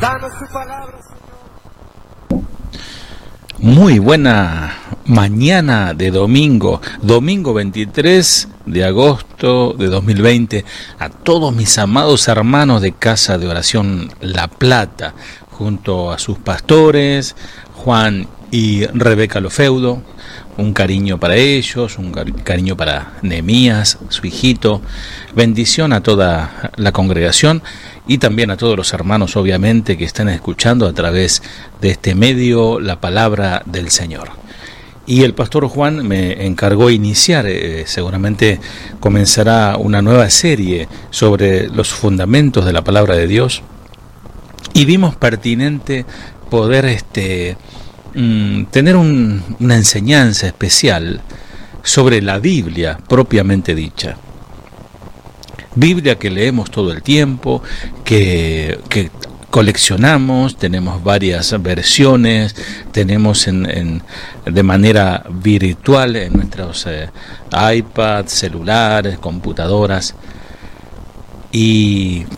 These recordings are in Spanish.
Danos tu palabra, Señor. Muy buena mañana de domingo 23 de agosto de 2020, a todos mis amados hermanos de Casa de Oración La Plata, junto a sus pastores, Juan y Rebeca Lofeudo. Un cariño para ellos, un cariño para Nehemías, su hijito. Bendición a toda la congregación y también a todos los hermanos, obviamente, que están escuchando a través de este medio la palabra del Señor. Y el pastor Juan me encargó iniciar, seguramente comenzará una nueva serie sobre los fundamentos de la palabra de Dios. Y vimos pertinente poder tener una enseñanza especial sobre la Biblia propiamente dicha. Biblia que leemos todo el tiempo, que coleccionamos, tenemos varias versiones, tenemos de manera virtual en nuestros iPads, celulares, computadoras, y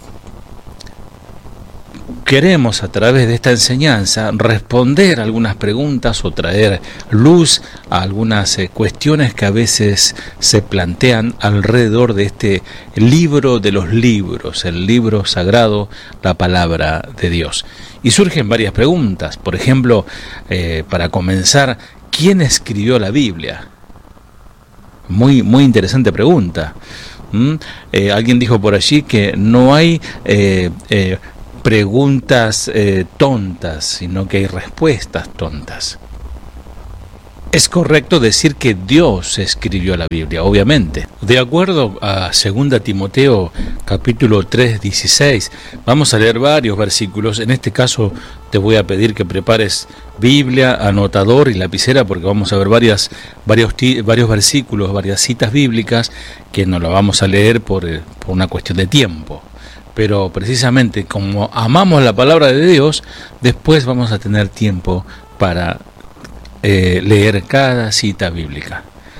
queremos a través de esta enseñanza responder algunas preguntas o traer luz a algunas cuestiones que a veces se plantean alrededor de este libro de los libros, el libro sagrado, la palabra de Dios. Y surgen varias preguntas. Por ejemplo, para comenzar, ¿quién escribió la Biblia? Muy interesante pregunta. Alguien dijo por allí que no hay preguntas tontas, sino que hay respuestas tontas. Es correcto decir que Dios escribió la Biblia, obviamente. De acuerdo a 2 Timoteo capítulo 3:16, vamos a leer varios versículos. En este caso te voy a pedir que prepares Biblia, anotador y lapicera, porque vamos a ver varios versículos, varias citas bíblicas que no las vamos a leer por una cuestión de tiempo. Pero precisamente como amamos la palabra de Dios, después vamos a tener tiempo para leer cada cita bíblica.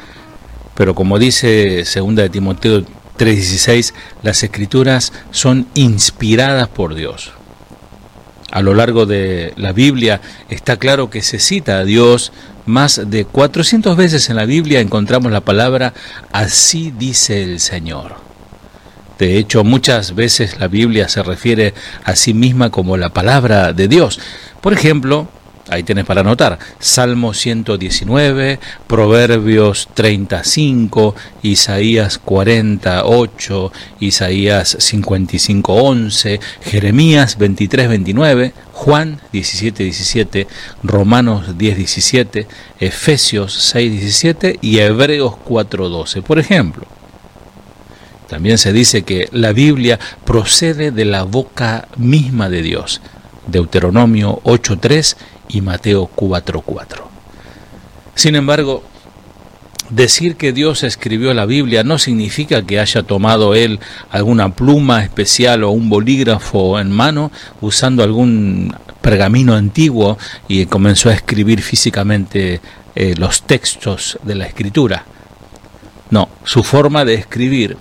Pero como dice 2 Timoteo 3:16, las Escrituras son inspiradas por Dios. A lo largo de la Biblia está claro que se cita a Dios más de 400 veces. En la Biblia encontramos la palabra "así dice el Señor". De hecho, muchas veces la Biblia se refiere a sí misma como la palabra de Dios. Por ejemplo, ahí tenés para anotar, Salmo 119, Proverbios 35, Isaías 48, Isaías 55:11, Jeremías 23:29, Juan 17:17, Romanos 10:17, Efesios 6:17 y Hebreos 4:12, por ejemplo. También se dice que la Biblia procede de la boca misma de Dios, Deuteronomio 8:3 y Mateo 4:4. Sin embargo, decir que Dios escribió la Biblia no significa que haya tomado él alguna pluma especial o un bolígrafo en mano usando algún pergamino antiguo y comenzó a escribir físicamente los textos de la Escritura. No, su forma de escribir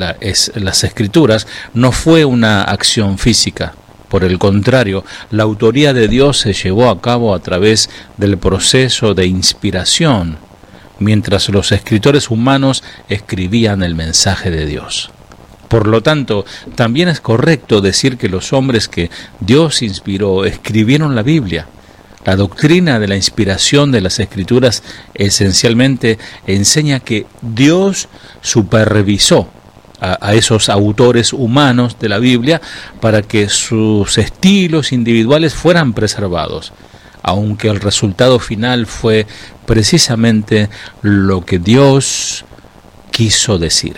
las Escrituras no fue una acción física. Por el contrario, la autoría de Dios se llevó a cabo a través del proceso de inspiración, mientras los escritores humanos escribían el mensaje de Dios. Por lo tanto, también es correcto decir que los hombres que Dios inspiró escribieron la Biblia. La doctrina de la inspiración de las Escrituras esencialmente enseña que Dios supervisó a esos autores humanos de la Biblia para que sus estilos individuales fueran preservados, aunque el resultado final fue precisamente lo que Dios quiso decir.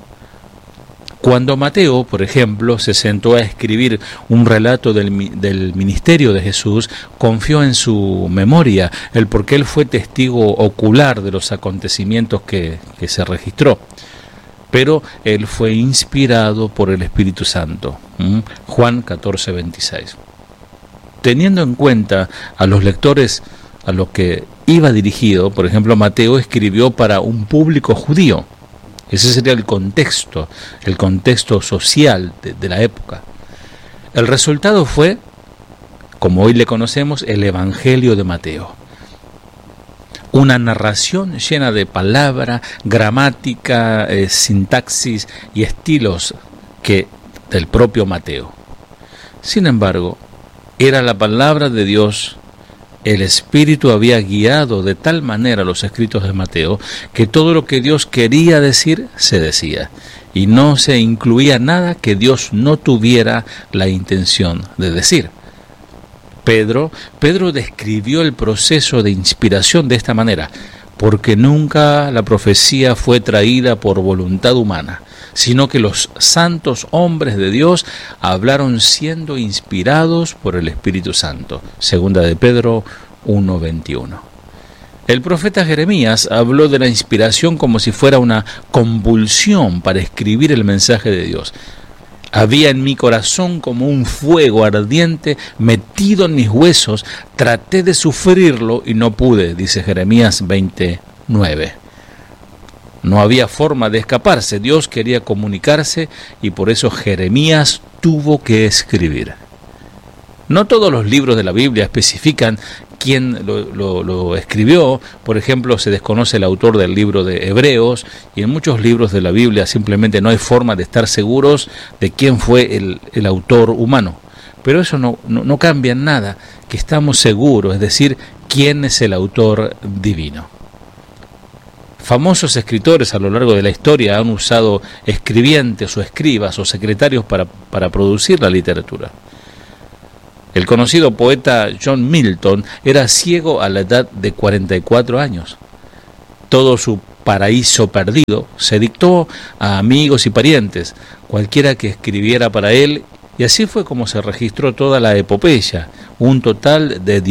Cuando Mateo, por ejemplo, se sentó a escribir un relato del ministerio de Jesús, confió en su memoria, porque él fue testigo ocular de los acontecimientos que se registró. Pero él fue inspirado por el Espíritu Santo. Juan 14:26. Teniendo en cuenta a los lectores a los que iba dirigido, por ejemplo, Mateo escribió para un público judío. Ese sería el contexto social de la época. El resultado fue como hoy le conocemos, el Evangelio de Mateo. Una narración llena de palabra, gramática, sintaxis y estilos del propio Mateo. Sin embargo, era la palabra de Dios. El Espíritu había guiado de tal manera los escritos de Mateo que todo lo que Dios quería decir se decía, y no se incluía nada que Dios no tuviera la intención de decir. Pedro describió el proceso de inspiración de esta manera: porque nunca la profecía fue traída por voluntad humana, sino que los santos hombres de Dios hablaron siendo inspirados por el Espíritu Santo. Segunda de Pedro 1:21. El profeta Jeremías habló de la inspiración como si fuera una convulsión para escribir el mensaje de Dios. Había en mi corazón como un fuego ardiente metido en mis huesos. Traté de sufrirlo y no pude, dice Jeremías 20:9. No había forma de escaparse. Dios quería comunicarse y por eso Jeremías tuvo que escribir. No todos los libros de la Biblia especifican quién lo escribió. Por ejemplo, se desconoce el autor del libro de Hebreos, y en muchos libros de la Biblia simplemente no hay forma de estar seguros de quién fue el autor humano. Pero eso no cambia en nada, que estamos seguros, es decir, quién es el autor divino. Famosos escritores a lo largo de la historia han usado escribientes o escribas o secretarios para producir la literatura. El conocido poeta John Milton era ciego a la edad de 44 años. Todo su Paraíso Perdido se dictó a amigos y parientes, cualquiera que escribiera para él, y así fue como se registró toda la epopeya, un total de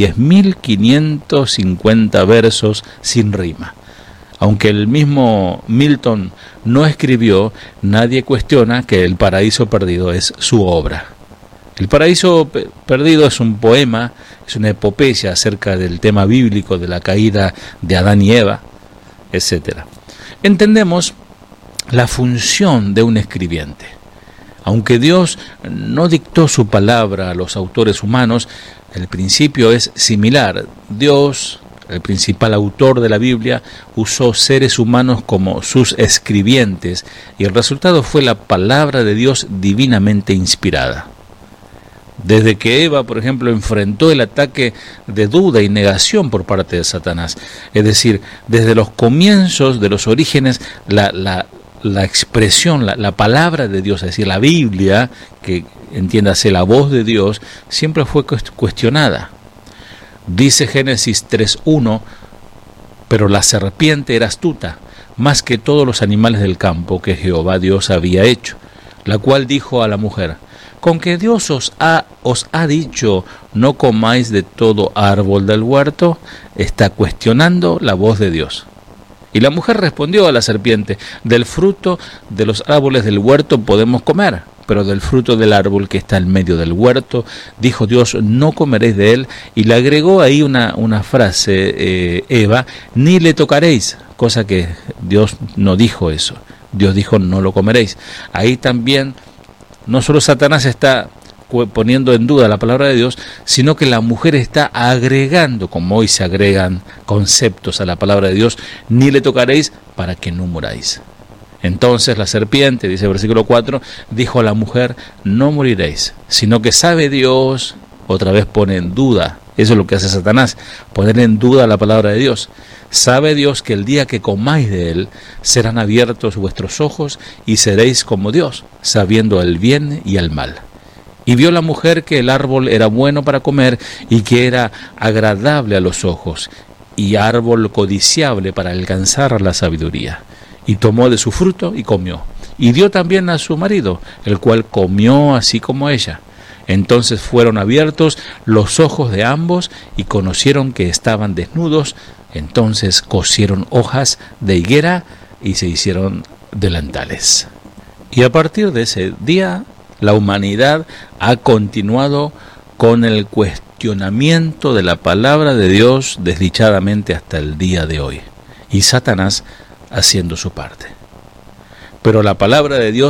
10.550 versos sin rima. Aunque el mismo Milton no escribió, nadie cuestiona que El Paraíso Perdido es su obra. El Paraíso Perdido es un poema, es una epopeya acerca del tema bíblico de la caída de Adán y Eva, etc. Entendemos la función de un escribiente. Aunque Dios no dictó su palabra a los autores humanos, el principio es similar. Dios, el principal autor de la Biblia, usó seres humanos como sus escribientes, y el resultado fue la palabra de Dios divinamente inspirada. Desde que Eva, por ejemplo, enfrentó el ataque de duda y negación por parte de Satanás, es decir, desde los comienzos de los orígenes, la expresión, la palabra de Dios, es decir, la Biblia, que entiéndase la voz de Dios, siempre fue cuestionada. Dice Génesis 3:1, pero la serpiente era astuta, más que todos los animales del campo que Jehová Dios había hecho, la cual dijo a la mujer: con que Dios os ha dicho, no comáis de todo árbol del huerto. Está cuestionando la voz de Dios. Y la mujer respondió a la serpiente: del fruto de los árboles del huerto podemos comer, pero del fruto del árbol que está en medio del huerto, dijo Dios, no comeréis de él. Y le agregó ahí una frase, Eva: ni le tocaréis, cosa que Dios no dijo eso. Dios dijo, no lo comeréis. Ahí también no solo Satanás está poniendo en duda la palabra de Dios, sino que la mujer está agregando, como hoy se agregan conceptos a la palabra de Dios: ni le tocaréis para que no muráis. Entonces la serpiente, dice el versículo 4, dijo a la mujer: no moriréis, sino que sabe Dios. Otra vez pone en duda. Eso es lo que hace Satanás, poner en duda la palabra de Dios. Sabe Dios que el día que comáis de él, serán abiertos vuestros ojos y seréis como Dios, sabiendo el bien y el mal. Y vio la mujer que el árbol era bueno para comer y que era agradable a los ojos, y árbol codiciable para alcanzar la sabiduría. Y tomó de su fruto y comió. Y dio también a su marido, el cual comió así como ella. Entonces fueron abiertos los ojos de ambos y conocieron que estaban desnudos. Entonces cosieron hojas de higuera y se hicieron delantales. Y a partir de ese día, la humanidad ha continuado con el cuestionamiento de la palabra de Dios desdichadamente hasta el día de hoy. Y Satanás haciendo su parte. Pero la palabra de Dios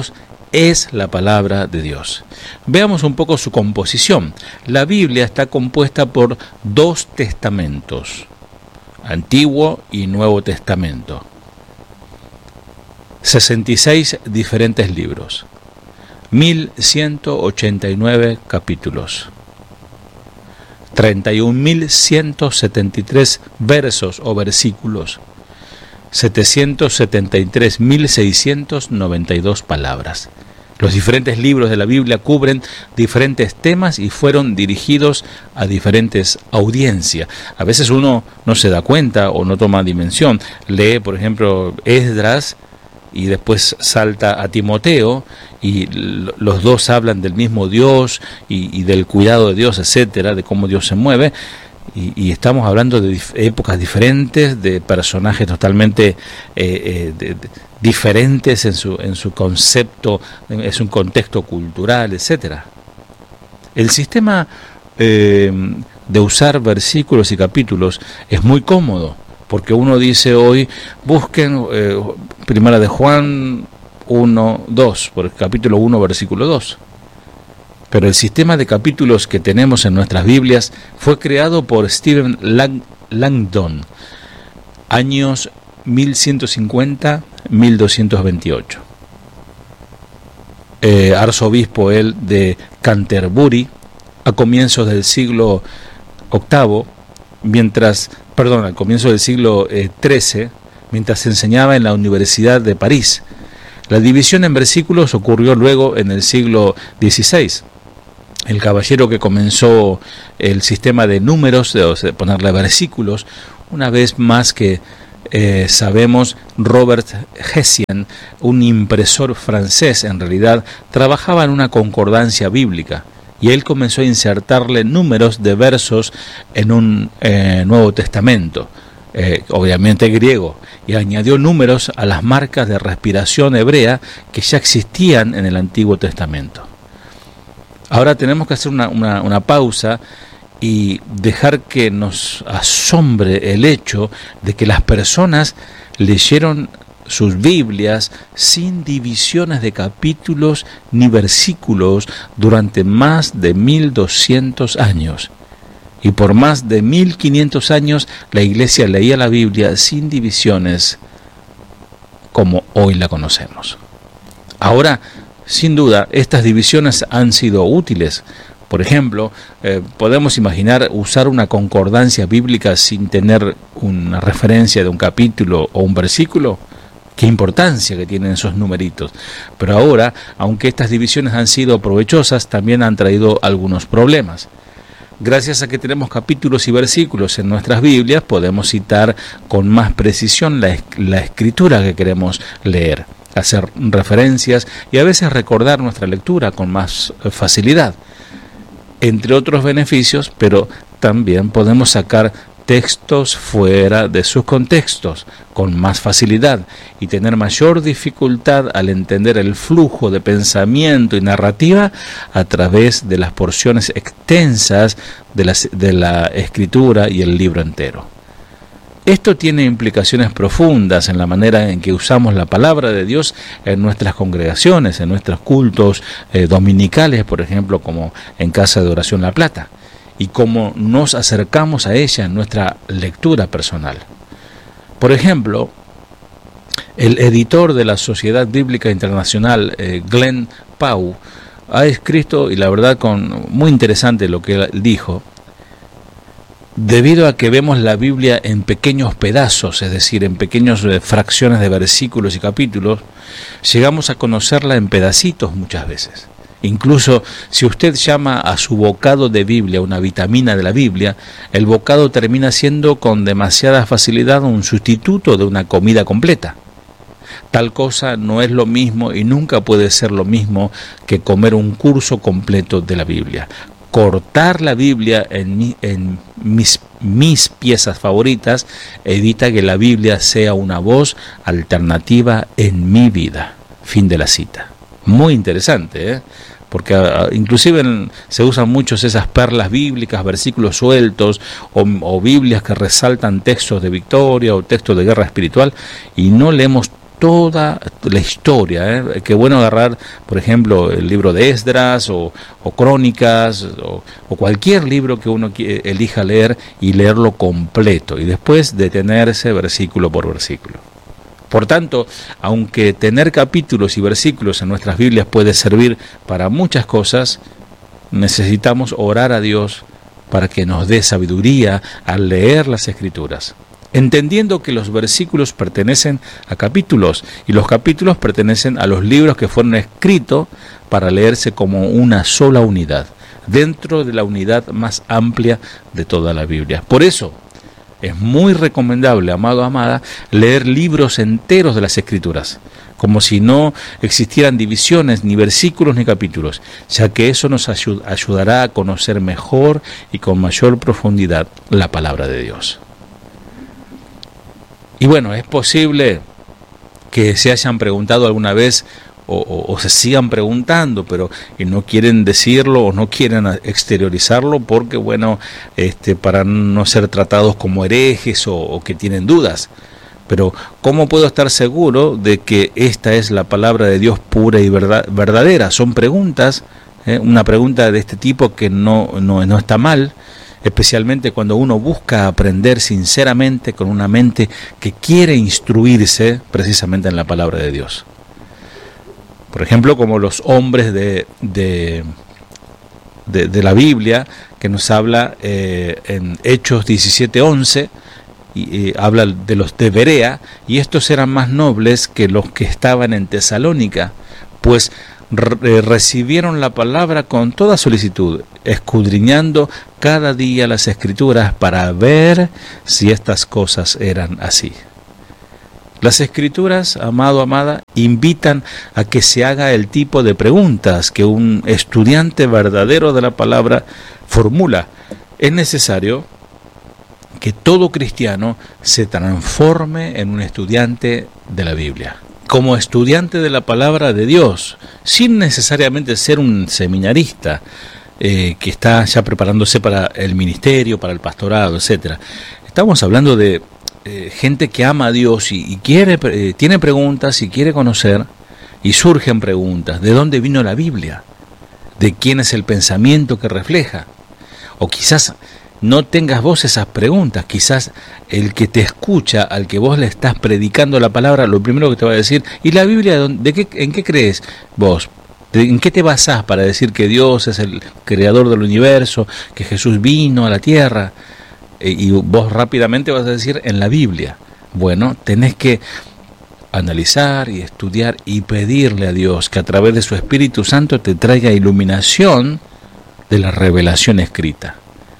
es la palabra de Dios. Veamos un poco su composición. La Biblia está compuesta por 2 testamentos, Antiguo y Nuevo Testamento. 66 diferentes libros, 1189 capítulos, 31.173 versos o versículos, 773.692 palabras. Los diferentes libros de la Biblia cubren diferentes temas y fueron dirigidos a diferentes audiencias. A veces uno no se da cuenta o no toma dimensión. Lee, por ejemplo, Esdras y después salta a Timoteo y los dos hablan del mismo Dios y del cuidado de Dios, etcétera, de cómo Dios se mueve. Y estamos hablando de épocas diferentes, de personajes totalmente diferentes en su concepto, en su contexto cultural, etcétera. El sistema de usar versículos y capítulos es muy cómodo, porque uno dice hoy, busquen Primera de Juan 1, 2, por el capítulo 1, versículo 2. Pero el sistema de capítulos que tenemos en nuestras Biblias fue creado por Stephen Langdon, años 1150-1228. Arzobispo él de Canterbury a comienzos del siglo VIII, al comienzo del siglo XIII, mientras enseñaba en la Universidad de París. La división en versículos ocurrió luego en el siglo XVI. El caballero que comenzó el sistema de números, de ponerle versículos, una vez más que sabemos, Robert Hessian, un impresor francés, en realidad trabajaba en una concordancia bíblica, y él comenzó a insertarle números de versos en un Nuevo Testamento, obviamente griego, y añadió números a las marcas de respiración hebrea que ya existían en el Antiguo Testamento. Ahora tenemos que hacer una pausa y dejar que nos asombre el hecho de que las personas leyeron sus Biblias sin divisiones de capítulos ni versículos durante más de 1200 años. Y por más de 1500 años la Iglesia leía la Biblia sin divisiones como hoy la conocemos. Ahora, sin duda, estas divisiones han sido útiles. Por ejemplo, podemos imaginar usar una concordancia bíblica sin tener una referencia de un capítulo o un versículo. Qué importancia que tienen esos numeritos. Pero ahora, aunque estas divisiones han sido provechosas, también han traído algunos problemas. Gracias a que tenemos capítulos y versículos en nuestras Biblias, podemos citar con más precisión la escritura que queremos leer, hacer referencias y a veces recordar nuestra lectura con más facilidad, entre otros beneficios, pero también podemos sacar textos fuera de sus contextos con más facilidad y tener mayor dificultad al entender el flujo de pensamiento y narrativa a través de las porciones extensas de la escritura y el libro entero. Esto tiene implicaciones profundas en la manera en que usamos la palabra de Dios en nuestras congregaciones, en nuestros cultos dominicales, por ejemplo, como en Casa de Oración La Plata, y cómo nos acercamos a ella en nuestra lectura personal. Por ejemplo, el editor de la Sociedad Bíblica Internacional, Glenn Pau, ha escrito, y la verdad muy interesante lo que él dijo, debido a que vemos la Biblia en pequeños pedazos, es decir, en pequeñas fracciones de versículos y capítulos, llegamos a conocerla en pedacitos muchas veces. Incluso si usted llama a su bocado de Biblia una vitamina de la Biblia, el bocado termina siendo con demasiada facilidad un sustituto de una comida completa. Tal cosa no es lo mismo y nunca puede ser lo mismo que comer un curso completo de la Biblia. Cortar la Biblia en mis piezas favoritas evita que la Biblia sea una voz alternativa en mi vida. Fin de la cita. Muy interesante, porque inclusive se usan muchos esas perlas bíblicas, versículos sueltos o Biblias que resaltan textos de victoria o textos de guerra espiritual, y no leemos toda la historia. Qué bueno agarrar, por ejemplo, el libro de Esdras o Crónicas o cualquier libro que uno elija leer y leerlo completo y después detenerse versículo por versículo. Por tanto, aunque tener capítulos y versículos en nuestras Biblias puede servir para muchas cosas, necesitamos orar a Dios para que nos dé sabiduría al leer las Escrituras, entendiendo que los versículos pertenecen a capítulos y los capítulos pertenecen a los libros que fueron escritos para leerse como una sola unidad, dentro de la unidad más amplia de toda la Biblia. Por eso, es muy recomendable, amado, amada, leer libros enteros de las Escrituras, como si no existieran divisiones, ni versículos, ni capítulos, ya que eso nos ayudará a conocer mejor y con mayor profundidad la palabra de Dios. Y bueno, es posible que se hayan preguntado alguna vez o se sigan preguntando, pero no quieren decirlo o no quieren exteriorizarlo porque, bueno, para no ser tratados como herejes o que tienen dudas. Pero ¿cómo puedo estar seguro de que esta es la palabra de Dios pura y verdadera? Son preguntas, una pregunta de este tipo que no está mal, especialmente cuando uno busca aprender sinceramente con una mente que quiere instruirse precisamente en la palabra de Dios. Por ejemplo, como los hombres de la Biblia, que nos habla en Hechos 17:11, y habla de los de Berea, y estos eran más nobles que los que estaban en Tesalónica, pues recibieron la palabra con toda solicitud, escudriñando cada día las Escrituras para ver si estas cosas eran así. Las Escrituras, amado, amada, invitan a que se haga el tipo de preguntas que un estudiante verdadero de la palabra formula. Es necesario que todo cristiano se transforme en un estudiante de la Biblia, como estudiante de la palabra de Dios, sin necesariamente ser un seminarista que está ya preparándose para el ministerio, para el pastorado, etc. Estamos hablando de gente que ama a Dios y tiene preguntas y quiere conocer, y surgen preguntas. ¿De dónde vino la Biblia? ¿De quién es el pensamiento que refleja? O quizás no tengas vos esas preguntas, quizás el que te escucha, al que vos le estás predicando la palabra, lo primero que te va a decir: ¿y la Biblia en qué crees vos? ¿En qué te basás para decir que Dios es el creador del universo, que Jesús vino a la tierra? Y vos rápidamente vas a decir: en la Biblia. Bueno, tenés que analizar y estudiar y pedirle a Dios que a través de su Espíritu Santo te traiga iluminación de la revelación escrita.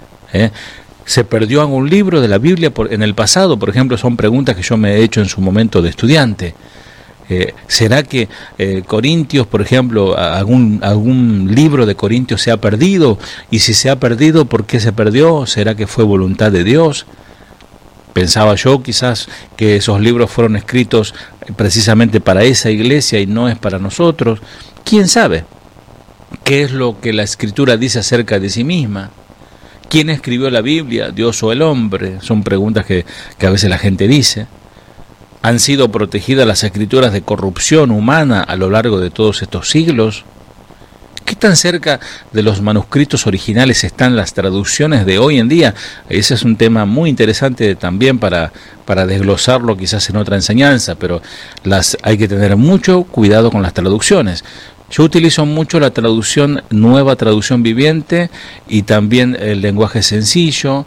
¿Se perdió algún libro de la Biblia en el pasado? Por ejemplo, son preguntas que yo me he hecho en su momento de estudiante. ¿Será que Corintios, por ejemplo, algún libro de Corintios se ha perdido? Y si se ha perdido, ¿por qué se perdió? ¿Será que fue voluntad de Dios? Pensaba yo quizás que esos libros fueron escritos precisamente para esa iglesia y no es para nosotros. ¿Quién sabe? ¿Qué es lo que la Escritura dice acerca de sí misma? ¿Quién escribió la Biblia? ¿Dios o el hombre? Son preguntas que a veces la gente dice. ¿Han sido protegidas las Escrituras de corrupción humana a lo largo de todos estos siglos? ¿Qué tan cerca de los manuscritos originales están las traducciones de hoy en día? Ese es un tema muy interesante también para desglosarlo quizás en otra enseñanza, pero hay que tener mucho cuidado con las traducciones. Yo utilizo mucho la traducción, Nueva Traducción Viviente, y también el lenguaje sencillo,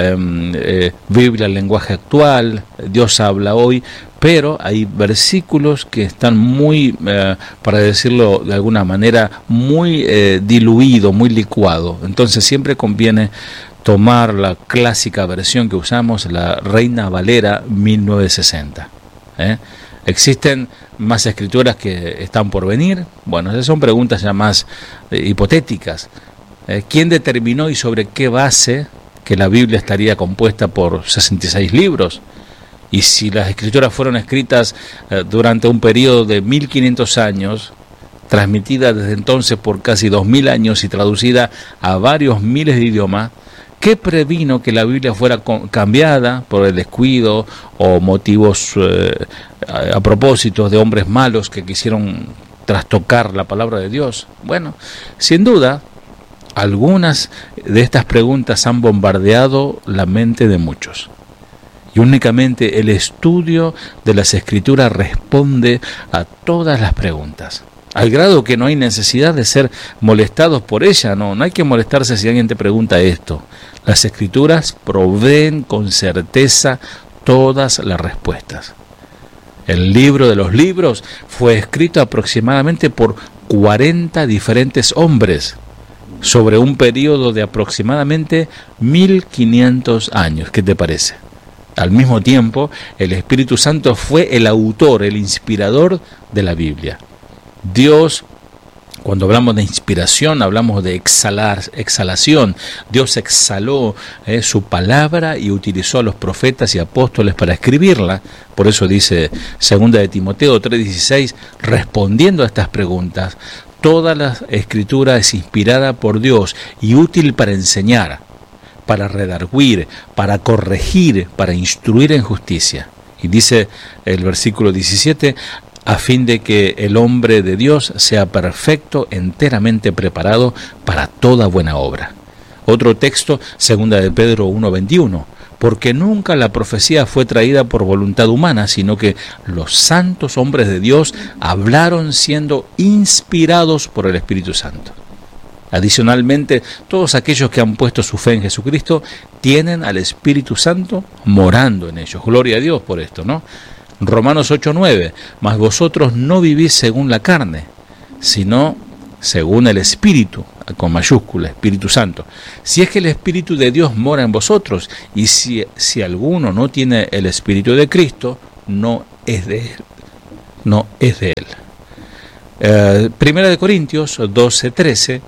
Biblia, el lenguaje actual, Dios habla hoy, pero hay versículos que están muy, para decirlo de alguna manera, muy diluido, muy licuado. Entonces siempre conviene tomar la clásica versión que usamos, la Reina Valera 1960. ¿Existen más escrituras que están por venir? Bueno, esas son preguntas ya más hipotéticas. ¿Quién determinó y sobre qué base que la Biblia estaría compuesta por 66 libros? Y si las escrituras fueron escritas durante un periodo de 1500 años, transmitidas desde entonces por casi 2000 años y traducida a varios miles de idiomas, ¿Qué previno que la Biblia fuera cambiada por el descuido o motivos a propósito de hombres malos que quisieron trastocar la palabra de Dios? Bueno, sin duda, algunas de estas preguntas han bombardeado la mente de muchos. Y únicamente el estudio de las Escrituras responde a todas las preguntas, al grado que no hay necesidad de ser molestados por ella. No hay que molestarse si alguien te pregunta esto. Las Escrituras proveen con certeza todas las respuestas. El libro de los libros fue escrito aproximadamente por 40 diferentes hombres sobre un periodo de aproximadamente 1500 años. ¿Qué te parece? Al mismo tiempo, el Espíritu Santo fue el autor, el inspirador de la Biblia. Dios, cuando hablamos de inspiración, hablamos de exhalación. Dios exhaló su palabra y utilizó a los profetas y apóstoles para escribirla. Por eso dice 2 de Timoteo 3:16, respondiendo a estas preguntas, toda la Escritura es inspirada por Dios y útil para enseñar, para redarguir, para corregir, para instruir en justicia. Y dice el versículo 17, a fin de que el hombre de Dios sea perfecto, enteramente preparado para toda buena obra. Otro texto, 2 de Pedro 1:21, porque nunca la profecía fue traída por voluntad humana, sino que los santos hombres de Dios hablaron siendo inspirados por el Espíritu Santo. Adicionalmente, todos aquellos que han puesto su fe en Jesucristo tienen al Espíritu Santo morando en ellos. Gloria a Dios por esto, ¿no? Romanos 8:9, mas vosotros no vivís según la carne, sino según el Espíritu, con mayúscula, Espíritu Santo. Si es que el Espíritu de Dios mora en vosotros, y si alguno no tiene el Espíritu de Cristo, no es de él. No es de él. Primera de Corintios 12:13,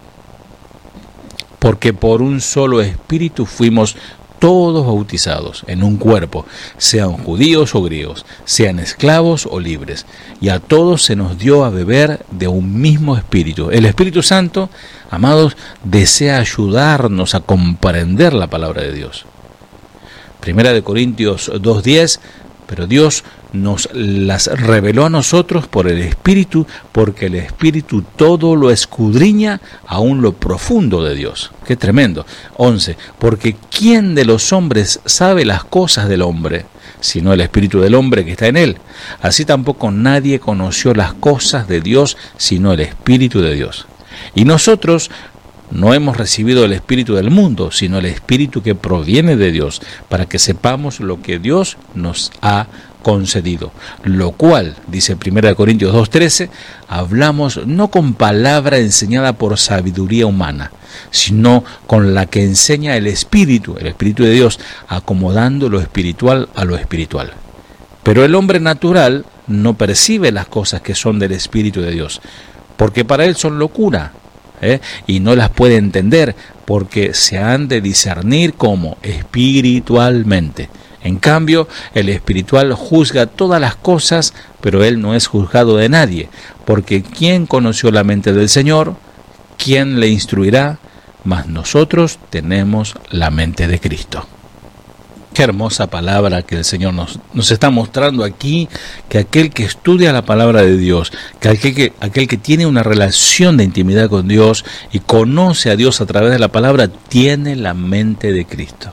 porque por un solo Espíritu fuimos todos bautizados en un cuerpo, sean judíos o griegos, sean esclavos o libres, y a todos se nos dio a beber de un mismo Espíritu. El Espíritu Santo, amados, desea ayudarnos a comprender la palabra de Dios. Primera de Corintios 2:10, pero Dios nos las reveló a nosotros por el Espíritu, porque el Espíritu todo lo escudriña, aún lo profundo de Dios. ¡Qué tremendo! 11. Porque ¿quién de los hombres sabe las cosas del hombre, sino el Espíritu del hombre que está en él? Así tampoco nadie conoció las cosas de Dios, sino el Espíritu de Dios. Y nosotros no hemos recibido el espíritu del mundo, sino el Espíritu que proviene de Dios, para que sepamos lo que Dios nos ha concedido. Lo cual, dice 1 Corintios 2:13, hablamos no con palabra enseñada por sabiduría humana, sino con la que enseña el Espíritu de Dios, acomodando lo espiritual a lo espiritual. Pero el hombre natural no percibe las cosas que son del Espíritu de Dios, porque para él son locura, y no las puede entender, porque se han de discernir como espiritualmente. En cambio, el espiritual juzga todas las cosas, pero él no es juzgado de nadie, porque ¿quién conoció la mente del Señor? ¿Quién le instruirá? Mas nosotros tenemos la mente de Cristo. Qué hermosa palabra que el Señor nos está mostrando aquí, que aquel que estudia la palabra de Dios, que aquel que tiene una relación de intimidad con Dios y conoce a Dios a través de la palabra, tiene la mente de Cristo.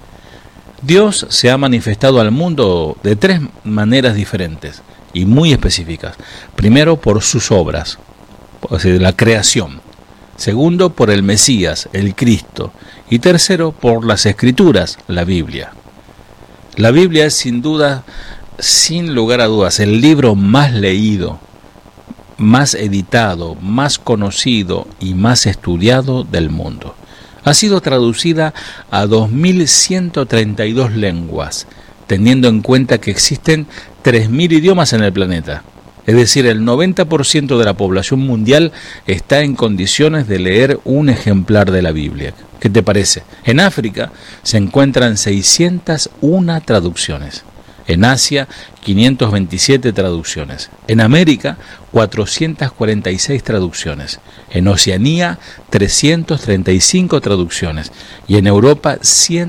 Dios se ha manifestado al mundo de tres maneras diferentes y muy específicas. Primero, por sus obras, es decir, la creación. Segundo, por el Mesías, el Cristo. Y tercero, por las Escrituras, la Biblia. La Biblia es sin duda, sin lugar a dudas, el libro más leído, más editado, más conocido y más estudiado del mundo. Ha sido traducida a 2.132 lenguas, teniendo en cuenta que existen 3.000 idiomas en el planeta. Es decir, el 90% de la población mundial está en condiciones de leer un ejemplar de la Biblia. ¿Qué te parece? En África se encuentran 601 traducciones. En Asia, 527 traducciones. En América, 446 traducciones. En Oceanía, 335 traducciones. Y en Europa,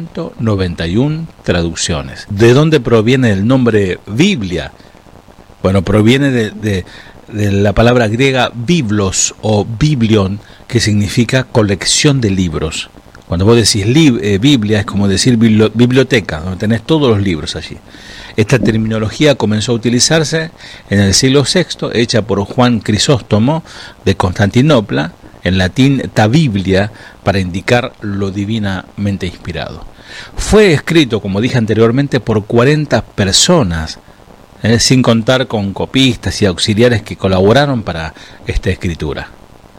191 traducciones. ¿De dónde proviene el nombre Biblia? Bueno, proviene de la palabra griega biblos o biblion, que significa colección de libros. Cuando vos decís Biblia, es como decir biblioteca, donde tenés todos los libros allí. Esta terminología comenzó a utilizarse en el siglo VI, hecha por Juan Crisóstomo de Constantinopla, en latín ta Biblia, para indicar lo divinamente inspirado. Fue escrito, como dije anteriormente, por 40 personas, sin contar con copistas y auxiliares que colaboraron para esta escritura.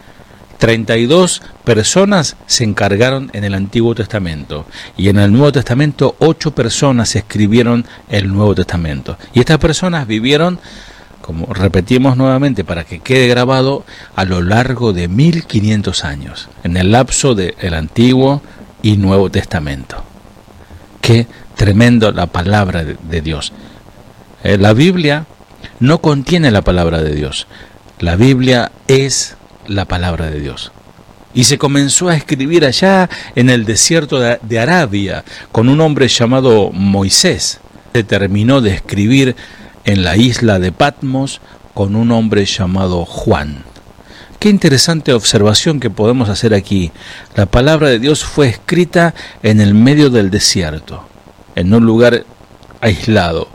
32 personas se encargaron en el Antiguo Testamento y en el Nuevo Testamento 8 personas escribieron el Nuevo Testamento. Y estas personas vivieron, como repetimos nuevamente para que quede grabado, a lo largo de 1500 años, en el lapso del Antiguo y Nuevo Testamento. Qué tremendo la palabra de Dios. La Biblia no contiene la palabra de Dios. La Biblia es la palabra de Dios. Y se comenzó a escribir allá en el desierto de Arabia con un hombre llamado Moisés. Se terminó de escribir en la isla de Patmos con un hombre llamado Juan. Qué interesante observación que podemos hacer aquí. La palabra de Dios fue escrita en el medio del desierto, en un lugar aislado,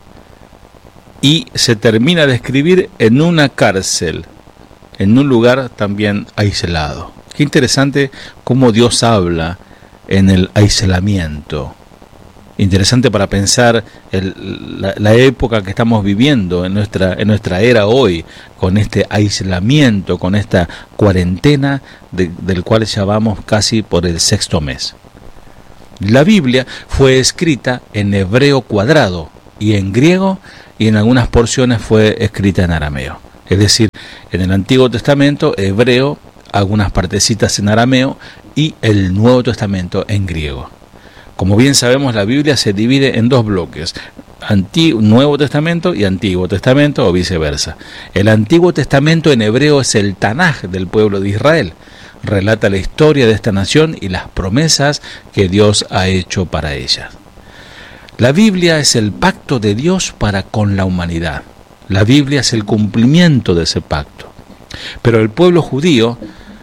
y se termina de escribir en una cárcel, en un lugar también aislado. Qué interesante cómo Dios habla en el aislamiento. Interesante para pensar la época que estamos viviendo en nuestra era hoy, con este aislamiento, con esta cuarentena del cual ya vamos casi por el 6º mes. La Biblia fue escrita en hebreo cuadrado y en griego, y en algunas porciones fue escrita en arameo. Es decir, en el Antiguo Testamento, hebreo, algunas partecitas en arameo y el Nuevo Testamento en griego. Como bien sabemos, la Biblia se divide en dos bloques, Nuevo Testamento y Antiguo Testamento o viceversa. El Antiguo Testamento en hebreo es el Tanaj del pueblo de Israel. Relata la historia de esta nación y las promesas que Dios ha hecho para ella. La Biblia es el pacto de Dios para con la humanidad. La Biblia es el cumplimiento de ese pacto. Pero el pueblo judío,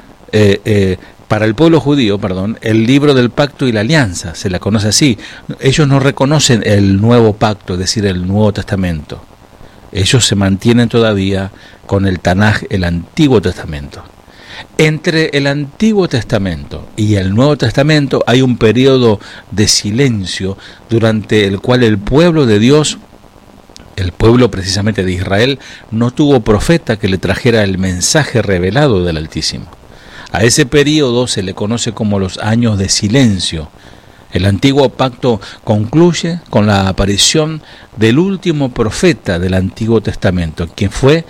para el pueblo judío, el libro del pacto y la alianza, se la conoce así. Ellos no reconocen el nuevo pacto, es decir, el Nuevo Testamento. Ellos se mantienen todavía con el Tanaj, el Antiguo Testamento. Entre el Antiguo Testamento y el Nuevo Testamento hay un periodo de silencio durante el cual el pueblo de Dios, el pueblo precisamente de Israel, no tuvo profeta que le trajera el mensaje revelado del Altísimo. A ese periodo se le conoce como los años de silencio. El antiguo pacto concluye con la aparición del último profeta del Antiguo Testamento, quien fue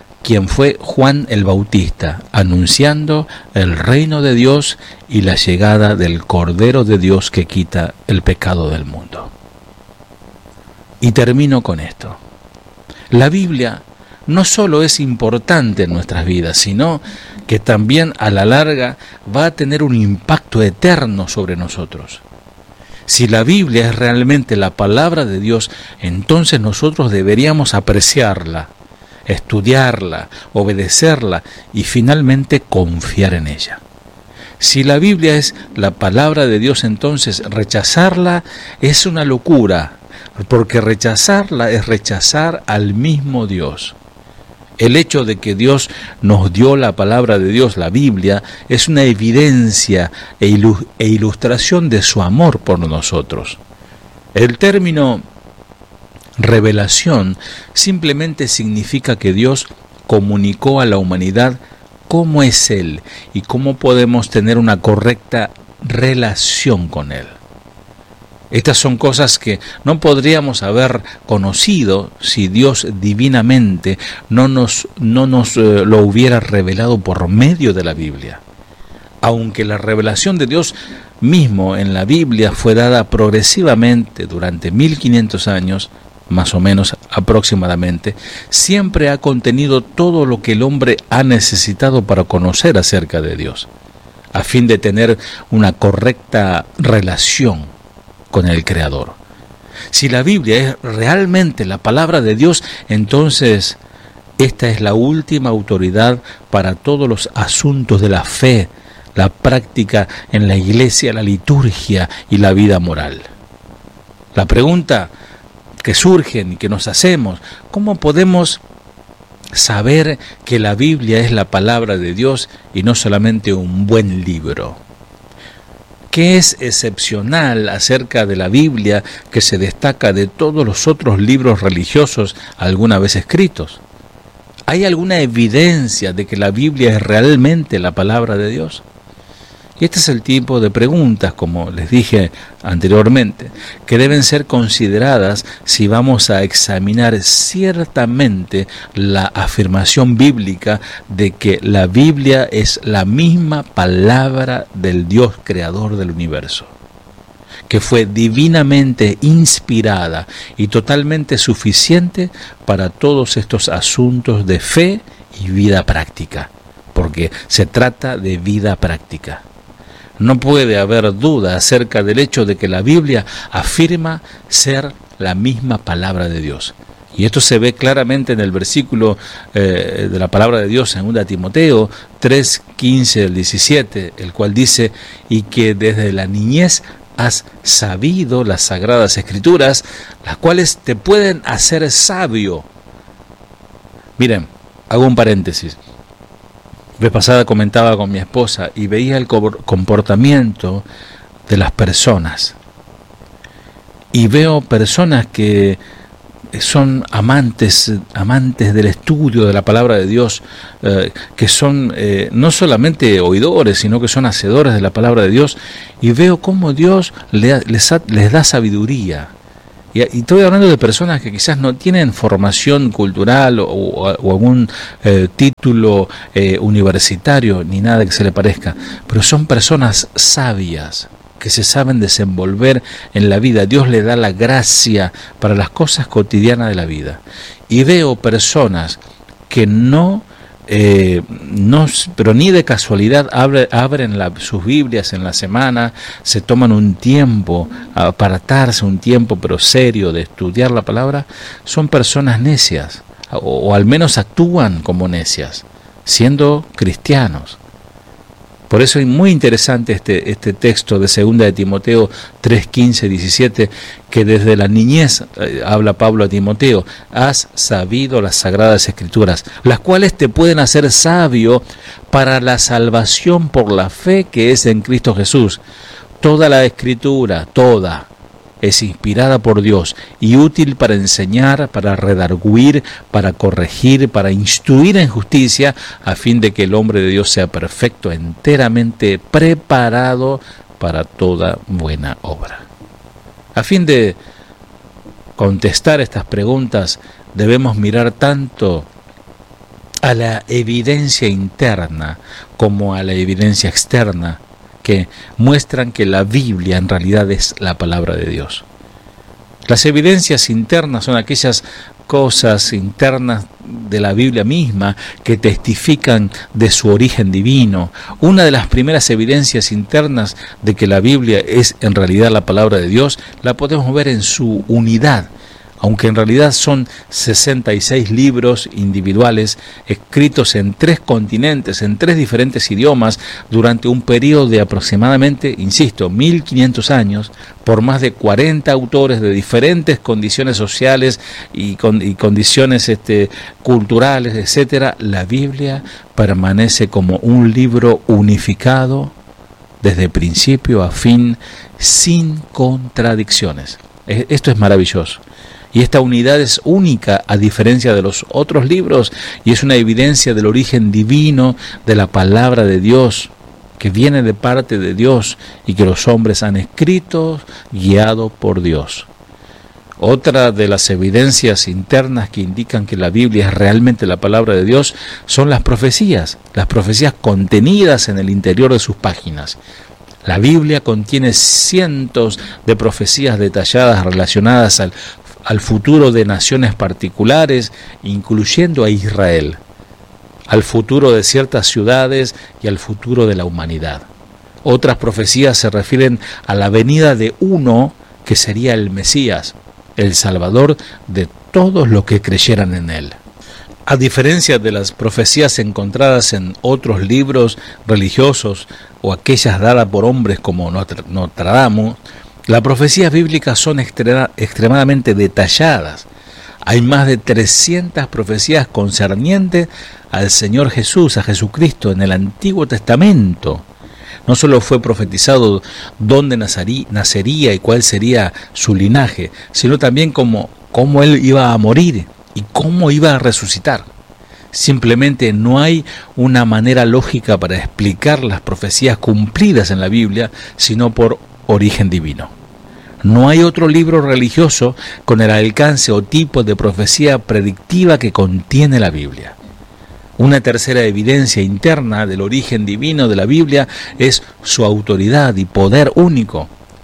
Juan el Bautista, anunciando el reino de Dios y la llegada del Cordero de Dios que quita el pecado del mundo. Y termino con esto. La Biblia no solo es importante en nuestras vidas, sino que también a la larga va a tener un impacto eterno sobre nosotros. Si la Biblia es realmente la palabra de Dios, entonces nosotros deberíamos apreciarla, estudiarla, obedecerla y finalmente confiar en ella. Si la Biblia es la palabra de Dios, entonces rechazarla es una locura, porque rechazarla es rechazar al mismo Dios. El hecho de que Dios nos dio la palabra de Dios, la Biblia, es una evidencia e ilustración de su amor por nosotros. El término revelación simplemente significa que Dios comunicó a la humanidad cómo es Él y cómo podemos tener una correcta relación con Él. Estas son cosas que no podríamos haber conocido si Dios divinamente no nos lo hubiera revelado por medio de la Biblia. Aunque la revelación de Dios mismo en la Biblia fue dada progresivamente durante 1500 años, más o menos aproximadamente, siempre ha contenido todo lo que el hombre ha necesitado para conocer acerca de Dios, a fin de tener una correcta relación con el Creador. Si la Biblia es realmente la palabra de Dios, entonces esta es la última autoridad para todos los asuntos de la fe, la práctica en la iglesia, la liturgia y la vida moral. La pregunta que surgen y que nos hacemos: ¿cómo podemos saber que la Biblia es la palabra de Dios y no solamente un buen libro? ¿Qué es excepcional acerca de la Biblia que se destaca de todos los otros libros religiosos alguna vez escritos? ¿Hay alguna evidencia de que la Biblia es realmente la palabra de Dios? Y este es el tipo de preguntas, como les dije anteriormente, que deben ser consideradas si vamos a examinar ciertamente la afirmación bíblica de que la Biblia es la misma palabra del Dios creador del universo, que fue divinamente inspirada y totalmente suficiente para todos estos asuntos de fe y vida práctica, porque se trata de vida práctica. No puede haber duda acerca del hecho de que la Biblia afirma ser la misma palabra de Dios. Y esto se ve claramente en el versículo de la palabra de Dios en 2 Timoteo 3, 15 al 17, el cual dice: y que desde la niñez has sabido las sagradas escrituras, las cuales te pueden hacer sabio. Miren, hago un paréntesis. La vez pasada comentaba con mi esposa y veía el comportamiento de las personas. Y veo personas que son amantes del estudio de la palabra de Dios, que son no solamente oidores, sino que son hacedores de la palabra de Dios. Y veo cómo Dios les da sabiduría. Y estoy hablando de personas que quizás no tienen formación cultural o algún título universitario, ni nada que se le parezca, pero son personas sabias, que se saben desenvolver en la vida. Dios le da la gracia para las cosas cotidianas de la vida. Y veo personas que pero ni de casualidad abren sus Biblias en la semana, se toman un tiempo, apartarse un tiempo pero serio de estudiar la palabra. Son personas necias, o al menos actúan como necias, siendo cristianos. Por eso es muy interesante este texto de 2 Timoteo 3, 15, 17, que desde la niñez habla Pablo a Timoteo: has sabido las sagradas escrituras, las cuales te pueden hacer sabio para la salvación por la fe que es en Cristo Jesús. Toda la escritura, toda, es inspirada por Dios y útil para enseñar, para redarguir, para corregir, para instruir en justicia, a fin de que el hombre de Dios sea perfecto, enteramente preparado para toda buena obra. A fin de contestar estas preguntas, debemos mirar tanto a la evidencia interna como a la evidencia externa, que muestran que la Biblia en realidad es la palabra de Dios. Las evidencias internas son aquellas cosas internas de la Biblia misma que testifican de su origen divino. Una de las primeras evidencias internas de que la Biblia es en realidad la palabra de Dios la podemos ver en su unidad, aunque en realidad son 66 libros individuales escritos en 3 continentes, en 3 diferentes idiomas, durante un periodo de aproximadamente, insisto, 1500 años, por más de 40 autores de diferentes condiciones sociales y condiciones culturales, etcétera. La Biblia permanece como un libro unificado desde principio a fin, sin contradicciones. Esto es maravilloso. Y esta unidad es única a diferencia de los otros libros, y es una evidencia del origen divino de la palabra de Dios, que viene de parte de Dios y que los hombres han escrito guiado por Dios. Otra de las evidencias internas que indican que la Biblia es realmente la palabra de Dios son las profecías contenidas en el interior de sus páginas. La Biblia contiene cientos de profecías detalladas relacionadas al futuro de naciones particulares, incluyendo a Israel, al futuro de ciertas ciudades y al futuro de la humanidad. Otras profecías se refieren a la venida de uno que sería el Mesías, el Salvador de todos los que creyeran en él. A diferencia de las profecías encontradas en otros libros religiosos o aquellas dadas por hombres como Nostradamus, las profecías bíblicas son extremadamente detalladas. Hay más de 300 profecías concernientes al Señor Jesús, a Jesucristo, en el Antiguo Testamento. No solo fue profetizado dónde nacería y cuál sería su linaje, sino también cómo él iba a morir y cómo iba a resucitar. Simplemente no hay una manera lógica para explicar las profecías cumplidas en la Biblia, sino por origen divino. No hay otro libro religioso con el alcance o tipo de profecía predictiva que contiene la Biblia. Una tercera evidencia interna del origen divino de la Biblia es su autoridad y poder único.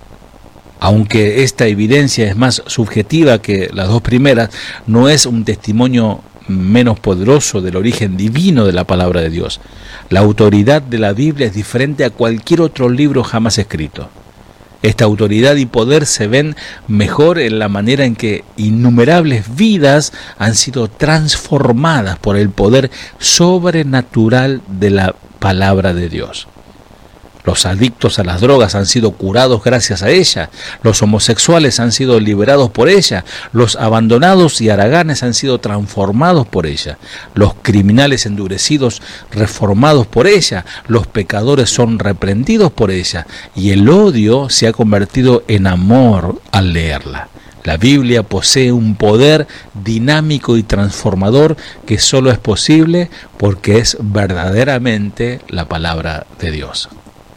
Aunque esta evidencia es más subjetiva que las dos primeras, no es un testimonio menos poderoso del origen divino de la palabra de Dios. La autoridad de la Biblia es diferente a cualquier otro libro jamás escrito. Esta autoridad y poder se ven mejor en la manera en que innumerables vidas han sido transformadas por el poder sobrenatural de la palabra de Dios. Los adictos a las drogas han sido curados gracias a ella. Los homosexuales han sido liberados por ella. Los abandonados y haraganes han sido transformados por ella. Los criminales endurecidos reformados por ella. Los pecadores son reprendidos por ella. Y el odio se ha convertido en amor al leerla. La Biblia posee un poder dinámico y transformador que solo es posible porque es verdaderamente la palabra de Dios.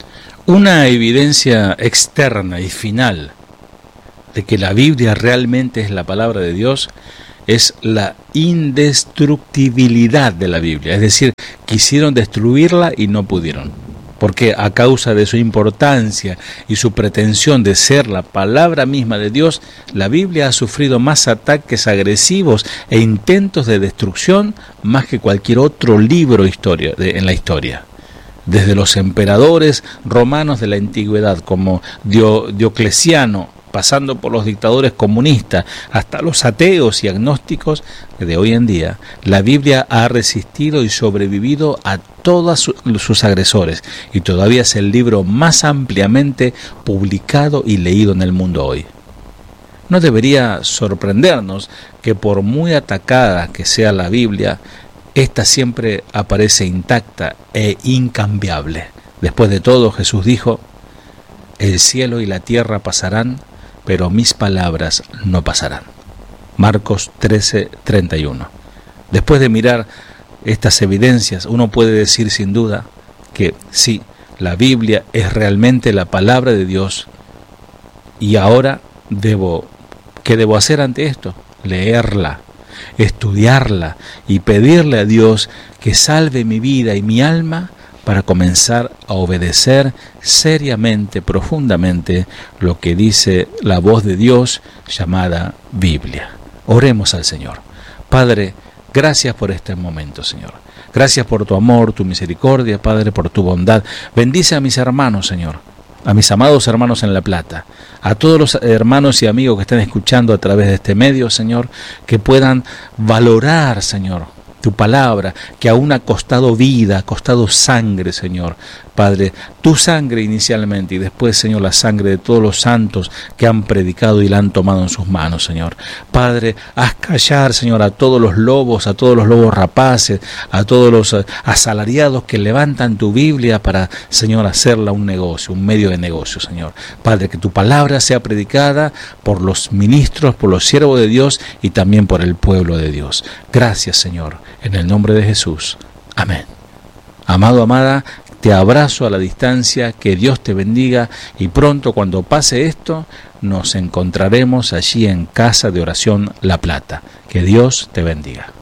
Una evidencia externa y final de que la Biblia realmente es la palabra de Dios es la indestructibilidad de la Biblia. Es decir, quisieron destruirla y no pudieron, porque a causa de su importancia y su pretensión de ser la palabra misma de Dios, la Biblia ha sufrido más ataques agresivos e intentos de destrucción más que cualquier otro libro en la historia. Desde los emperadores romanos de la antigüedad como Diocleciano, pasando por los dictadores comunistas, hasta los ateos y agnósticos de hoy en día, la Biblia ha resistido y sobrevivido a todos sus agresores y todavía es el libro más ampliamente publicado y leído en el mundo hoy. No debería sorprendernos que por muy atacada que sea la Biblia, esta siempre aparece intacta e incambiable. Después de todo, Jesús dijo: el cielo y la tierra pasarán, pero mis palabras no pasarán. Marcos 13:31. Después de mirar estas evidencias, uno puede decir sin duda que sí, la Biblia es realmente la palabra de Dios. Y ahora, ¿qué debo hacer ante esto? Leerla, estudiarla y pedirle a Dios que salve mi vida y mi alma para comenzar a obedecer seriamente, profundamente lo que dice la voz de Dios llamada Biblia. Oremos al Señor. Padre, gracias por este momento, Señor. Gracias por tu amor, tu misericordia, Padre, por tu bondad. Bendice a mis hermanos, Señor, a mis amados hermanos en La Plata, a todos los hermanos y amigos que estén escuchando a través de este medio, Señor, que puedan valorar, Señor, tu palabra, que aún ha costado vida, ha costado sangre, Señor. Padre, tu sangre inicialmente y después, Señor, la sangre de todos los santos que han predicado y la han tomado en sus manos, Señor. Padre, haz callar, Señor, a todos los lobos rapaces, a todos los asalariados que levantan tu Biblia para, Señor, hacerla un negocio, un medio de negocio, Señor. Padre, que tu palabra sea predicada por los ministros, por los siervos de Dios y también por el pueblo de Dios. Gracias, Señor, en el nombre de Jesús. Amén. Amado, amada, te abrazo a la distancia, que Dios te bendiga y pronto, cuando pase esto, nos encontraremos allí en Casa de Oración La Plata. Que Dios te bendiga.